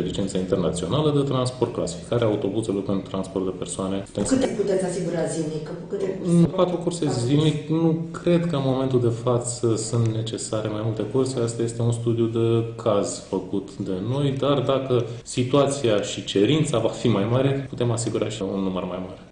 licență internațională de transport clasificare a autobuzelor pentru transport de persoane. Câte puteți asigura zilnic? Câte curse? 4 curse zilnic. Nu cred că în momentul de față sunt necesare mai multe curse. Asta este un studiu de caz făcut de noi, dar dacă situația și cerința va fi mai mare, putem asigura și un număr mai mare.